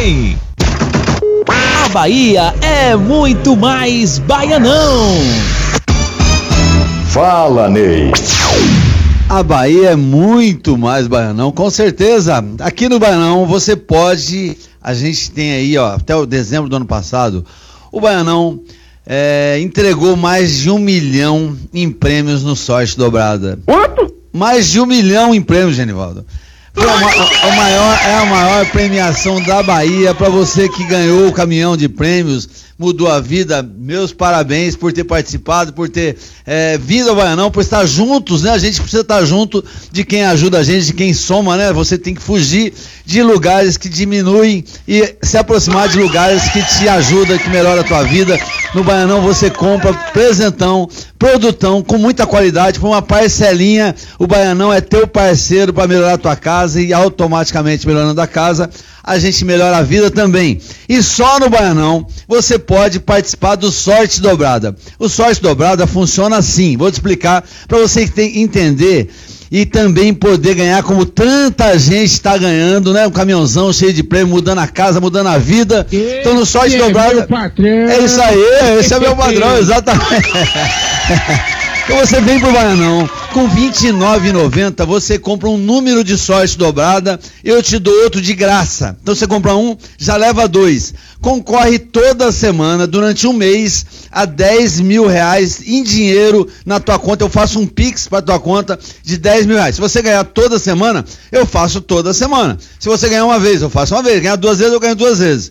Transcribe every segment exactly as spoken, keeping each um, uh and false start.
também. A Bahia é muito mais Baianão. Fala, Ney. A Bahia é muito mais Baianão, com certeza. Aqui no Baianão você pode, a gente tem aí, ó, até o dezembro do ano passado, o Baianão é, entregou mais de um milhão em prêmios no Sorte Dobrada. Quanto? Mais de um milhão em prêmios, Genivaldo. Foi a, a maior, é a maior premiação da Bahia para você que ganhou o caminhão de prêmios, mudou a vida. Meus parabéns por ter participado, por ter é, vindo ao Baianão, por estar juntos, né? A gente precisa estar junto de quem ajuda a gente, de quem soma, né? Você tem que fugir de lugares que diminuem e se aproximar de lugares que te ajudam, que melhoram a tua vida. No Baianão você compra presentão, produtão com muita qualidade, por uma parcelinha. O Baianão é teu parceiro para melhorar a tua casa e automaticamente melhorando a casa, a gente melhora a vida também. E só no Baianão você pode participar do Sorte Dobrada. O Sorte Dobrada funciona assim, vou te explicar para você entender e também poder ganhar como tanta gente está ganhando, né? Um caminhãozão cheio de prêmio, mudando a casa, mudando a vida. Esse então no Sorte é Dobrada, é isso aí, esse é meu padrão, exatamente. Então você vem pro Baianão, com vinte e nove reais e noventa centavos você compra um número de sorte dobrada, eu te dou outro de graça. Então você compra um, já leva dois. Concorre toda semana, durante um mês, a dez mil reais em dinheiro na tua conta. Eu faço um Pix para tua conta de dez mil reais. Se você ganhar toda semana, eu faço toda semana. Se você ganhar uma vez, eu faço uma vez. Ganhar duas vezes, eu ganho duas vezes.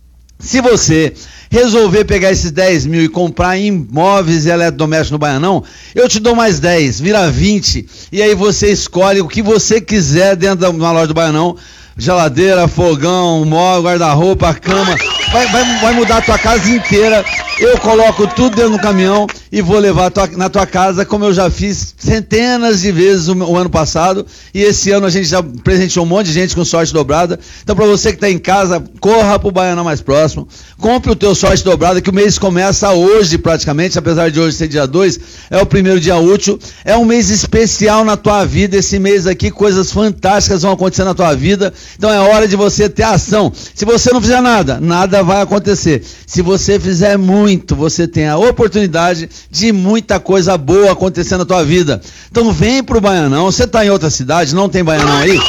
Se você resolver pegar esses dez mil e comprar imóveis e eletrodomésticos no Baianão, eu te dou mais dez, vira vinte, e aí você escolhe o que você quiser dentro da uma loja do Baianão, geladeira, fogão, móvel, guarda-roupa, cama, vai, vai, vai mudar a tua casa inteira. Eu coloco tudo dentro do caminhão e vou levar tua, na tua casa, como eu já fiz centenas de vezes o, o ano passado, e esse ano a gente já presenteou um monte de gente com sorte dobrada. Então, para você que está em casa, corra para o Baianão mais próximo, compre o teu sorte dobrada, que o mês começa hoje praticamente, apesar de hoje ser dia dois, é o primeiro dia útil, é um mês especial na tua vida. Esse mês aqui, coisas fantásticas vão acontecer na tua vida, então é hora de você ter ação. Se você não fizer nada, nada vai acontecer. Se você fizer muito, você tem a oportunidade de muita coisa boa acontecer na tua vida. Então vem pro Baianão. Você está em outra cidade, não tem Baianão aí?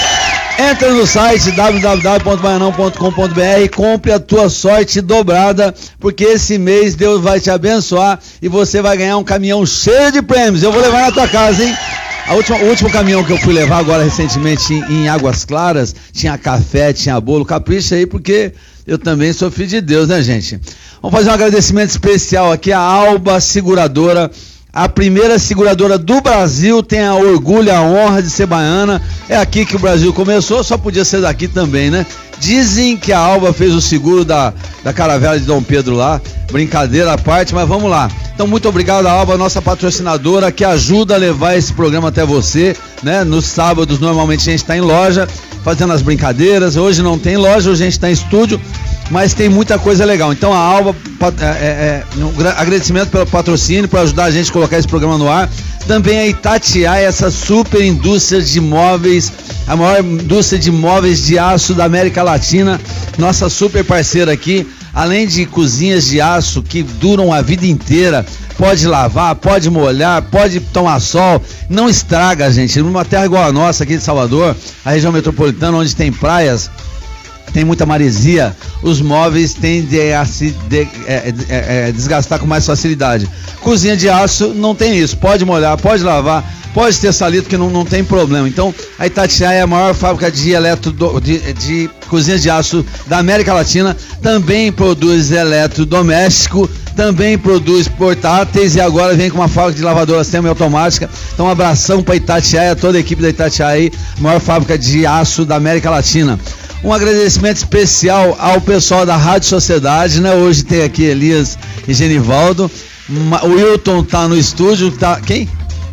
Entra no site w w w ponto baianão ponto com ponto b r, compre a tua sorte dobrada, porque esse mês Deus vai te abençoar e você vai ganhar um caminhão cheio de prêmios. Eu vou levar na tua casa, hein? A última, o último caminhão que eu fui levar agora recentemente em, em Águas Claras, tinha café, tinha bolo. Capricha aí, porque eu também sou filho de Deus, né, gente? Vamos fazer um agradecimento especial aqui à Alba Seguradora, a primeira seguradora do Brasil, tem a orgulho, a honra de ser baiana. É aqui que o Brasil começou, só podia ser daqui também, né? Dizem que a Alba fez o seguro da, da caravela de Dom Pedro lá, brincadeira à parte, mas vamos lá. Então, muito obrigado, Alba, nossa patrocinadora, que ajuda a levar esse programa até você, né? Nos sábados, normalmente, a gente está em loja, fazendo as brincadeiras. Hoje não tem loja, hoje a gente está em estúdio, mas tem muita coisa legal. Então, a Alba, é, é, um agradecimento pelo patrocínio, por ajudar a gente a colocar esse programa no ar. Também a Itatiaia, essa super indústria de móveis, a maior indústria de móveis de aço da América Latina, nossa super parceira aqui. Além de cozinhas de aço que duram a vida inteira, pode lavar, pode molhar, pode tomar sol, não estraga, gente. Numa terra igual a nossa aqui de Salvador, a região metropolitana, onde tem praias, tem muita maresia, os móveis tendem a se de, é, é, é, desgastar com mais facilidade. Cozinha de aço não tem isso, pode molhar, pode lavar, pode ter salito, que não, não tem problema. Então, a Itatiaia é a maior fábrica de, eletro, de, de cozinhas de aço da América Latina, também produz eletrodoméstico, também produz portáteis e agora vem com uma fábrica de lavadora semiautomática. Então, um abração para a Itatiaia, toda a equipe da Itatiaia, maior fábrica de aço da América Latina. Um agradecimento especial ao pessoal da Rádio Sociedade, né? Hoje tem aqui Elias e Genivaldo. O Wilton tá no estúdio, tá... Quem?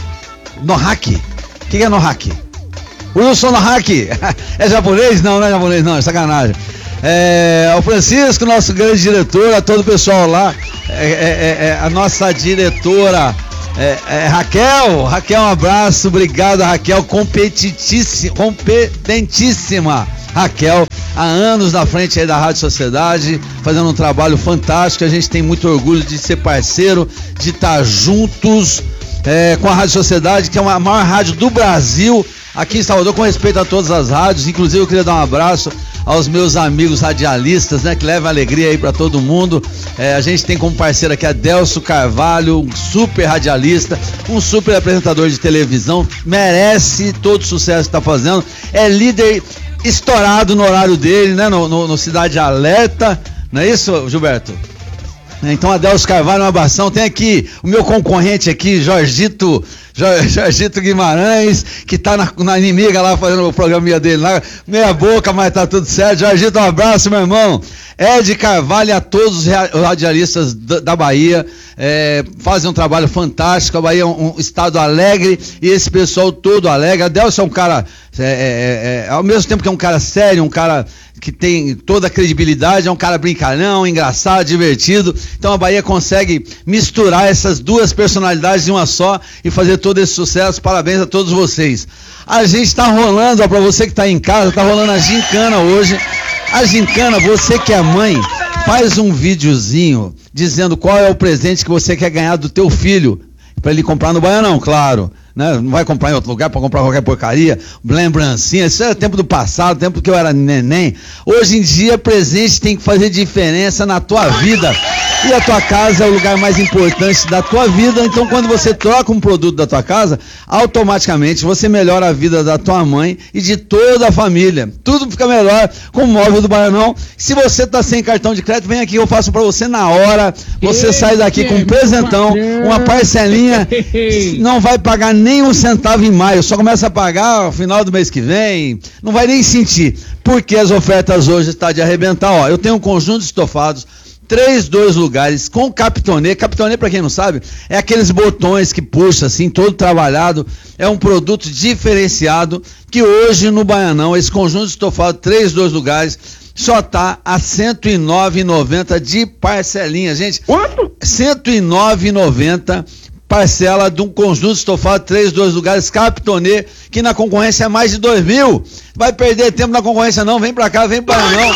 Nohaki. O que é Nohaki? Wilson Nohaki. É japonês? Não, não é japonês, não, é sacanagem. É, o Francisco, nosso grande diretor, a todo o pessoal lá, é, é, é, a nossa diretora é, é, Raquel. Raquel, um abraço, obrigado, Raquel, competentíssima, competentíssima. Raquel, há anos na frente aí da Rádio Sociedade, fazendo um trabalho fantástico. A gente tem muito orgulho de ser parceiro, de estar juntos é, com a Rádio Sociedade, que é uma, a maior rádio do Brasil, aqui em Salvador, com respeito a todas as rádios. Inclusive eu queria dar um abraço aos meus amigos radialistas, né, que levam alegria aí para todo mundo. É, a gente tem como parceiro aqui a Delcio Carvalho, um super radialista, um super apresentador de televisão, merece todo o sucesso que está fazendo, é líder estourado no horário dele, né, no, no, no Cidade Alerta, não é isso, Gilberto? Então, Adelso Carvalho, um abração. Tem aqui o meu concorrente aqui, Jorgito, Jorgito Guimarães, que tá na, na inimiga lá, fazendo o programinha dele lá, meia boca, mas tá tudo certo. Jorgito, um abraço, meu irmão. Ed Carvalho e a todos os radialistas da, da Bahia, é, fazem um trabalho fantástico. A Bahia é um, um estado alegre e esse pessoal todo alegre. Adelso é um cara, é, é, é, ao mesmo tempo que é um cara sério, um cara que tem toda a credibilidade, é um cara brincalhão, engraçado, divertido. Então a Bahia consegue misturar essas duas personalidades em uma só e fazer todo esse sucesso. Parabéns a todos vocês. A gente está rolando, ó, para você que está em casa, está rolando a gincana hoje. A gincana, você que é mãe, faz um videozinho dizendo qual é o presente que você quer ganhar do teu filho, para ele comprar no Baianão, claro. Né? Não vai comprar em outro lugar para comprar qualquer porcaria, lembrancinha. Isso era tempo do passado, tempo que eu era neném. Hoje em dia, presente tem que fazer diferença na tua vida. E a tua casa é o lugar mais importante da tua vida. Então, quando você troca um produto da tua casa, automaticamente você melhora a vida da tua mãe e de toda a família. Tudo fica melhor com o móvel do Baianão. Se você tá sem cartão de crédito, vem aqui, eu faço para você na hora. Você sai daqui com um presentão, uma parcelinha, não vai pagar nem um centavo em maio, só começa a pagar no final do mês que vem, não vai nem sentir, porque as ofertas hoje estão de arrebentar. Ó, eu tenho um conjunto de estofados, três, dois lugares, com capitonê. Capitonê, para quem não sabe, é aqueles botões que puxa assim, todo trabalhado, é um produto diferenciado, que hoje no Baianão, esse conjunto de estofado, três, dois lugares, só tá a cento e nove reais e noventa centavos de parcelinha, gente. Quanto? cento e nove reais e noventa centavos parcela de um conjunto estofado, três, dois lugares, Capitonê, que na concorrência é mais de dois mil. Vai perder tempo na concorrência não, vem pra cá, vem pra não.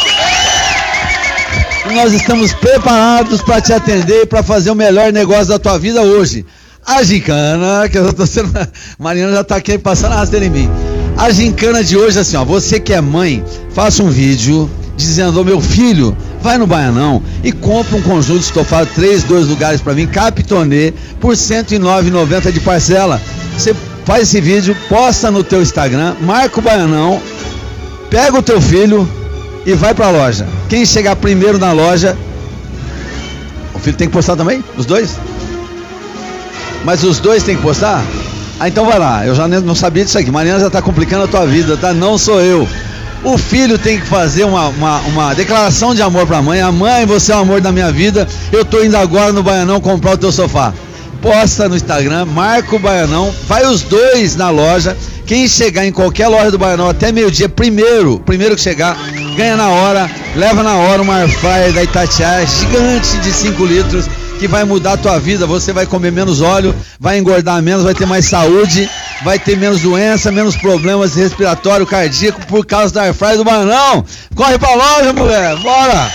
E nós estamos preparados para te atender e para fazer o melhor negócio da tua vida hoje. A gincana, que eu tô sendo, Mariana já tá aqui passando a rasteira em mim. A gincana de hoje, assim, ó, você que é mãe, faça um vídeo dizendo, ô meu filho, vai no Baianão e compra um conjunto estofado, três, dois lugares para mim, Capitonê, por cento e nove reais e noventa centavos de parcela. Você faz esse vídeo, posta no teu Instagram, marca o Baianão, pega o teu filho e vai pra loja. Quem chegar primeiro na loja, o filho tem que postar também? Os dois? Mas os dois tem que postar? Ah, então vai lá, eu já não sabia disso aqui, Mariana já tá complicando a tua vida, tá? Não sou eu. O filho tem que fazer uma, uma, uma declaração de amor pra mãe. A mãe, você é o amor da minha vida. Eu tô indo agora no Baianão comprar o teu sofá. Posta no Instagram, marca o Baianão, vai os dois na loja. Quem chegar em qualquer loja do Baianão até meio-dia, primeiro, primeiro que chegar, ganha na hora, leva na hora uma air fryer da Itatiaia, gigante de cinco litros, que vai mudar a tua vida. Você vai comer menos óleo, vai engordar menos, vai ter mais saúde, vai ter menos doença, menos problemas respiratório, cardíaco, por causa da air fryer do Baianão. Corre pra loja, mulher, bora!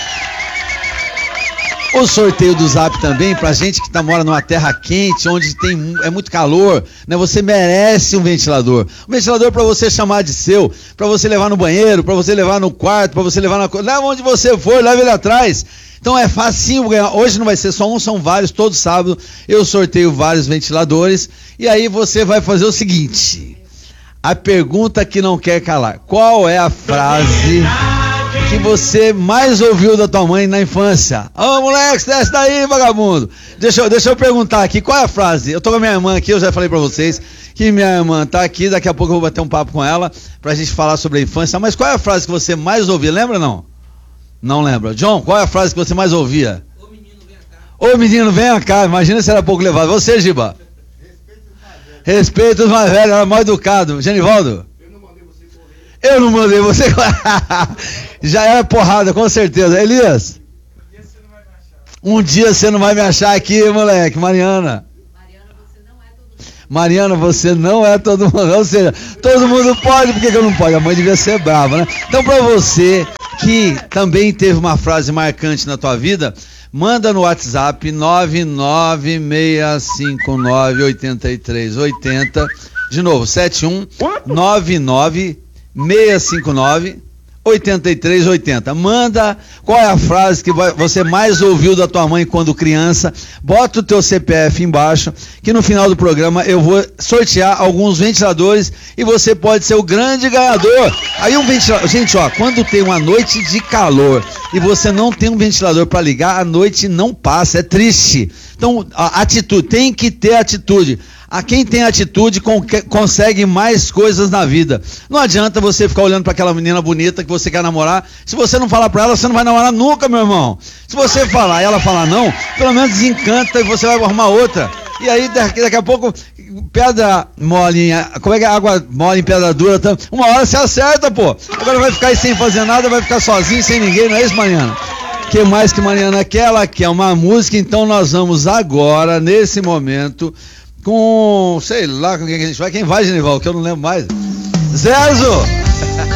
O sorteio do Zap também, pra gente que tá, mora numa terra quente, onde tem, é muito calor, né? Você merece um ventilador. Um ventilador pra você chamar de seu, pra você levar no banheiro, pra você levar no quarto, pra você levar na... Leva onde você for, leva ele atrás. Então é facinho ganhar. Hoje não vai ser só um, são vários. Todo sábado eu sorteio vários ventiladores. E aí você vai fazer o seguinte. A pergunta que não quer calar. Qual é a frase que você mais ouviu da tua mãe na infância? Ô oh, moleque, desce daí, vagabundo. Deixa eu, deixa eu perguntar aqui. Qual é a frase? Eu tô com a minha irmã aqui, eu já falei pra vocês que minha irmã tá aqui. Daqui a pouco eu vou bater um papo com ela pra gente falar sobre a infância. Mas qual é a frase que você mais ouvia? Lembra ou não? Não lembra. John, qual é a frase que você mais ouvia? Ô menino, vem cá. Ô menino, vem cá. Imagina se era pouco levado. Você, Giba? Respeito os mais velhos, era mal educado. Genivaldo? Eu não mandei você correr. Eu não mandei você correr. Já era porrada, com certeza. Elias? Um dia você não vai me achar. Um dia você não vai me achar aqui, moleque. Mariana? Mariana, você não é todo mundo. Mariana, você não é todo mundo, ou seja, todo mundo pode, por que que eu não pode? A mãe devia ser brava, né? Então, pra você que também teve uma frase marcante na tua vida, manda no WhatsApp nove nove seis cinco nove oito três oito zero, de novo, sete um nove nove seis cinco nove oito três oito zero. Manda qual é a frase que você mais ouviu da tua mãe quando criança, bota o teu C P F embaixo, que no final do programa eu vou sortear alguns ventiladores e você pode ser o grande ganhador. Aí um ventilador, gente, ó, quando tem uma noite de calor e você não tem um ventilador para ligar, a noite não passa, é triste. Então, a atitude, tem que ter atitude. A quem tem atitude con- consegue mais coisas na vida. Não adianta você ficar olhando para aquela menina bonita que você quer namorar. Se você não falar para ela, você não vai namorar nunca, meu irmão. Se você falar e ela falar não, pelo menos desencanta e você vai arrumar outra. E aí daqui, daqui a pouco, pedra mole, como é que é água mole em pedra dura? Uma hora você acerta, pô. Agora vai ficar aí sem fazer nada, vai ficar sozinho, sem ninguém, não é isso, Mariana? O que mais que Mariana quer? Ela quer uma música, então nós vamos agora, nesse momento, com, sei lá, com quem a gente vai. Quem vai, Genival? Que eu não lembro mais. Zerzo!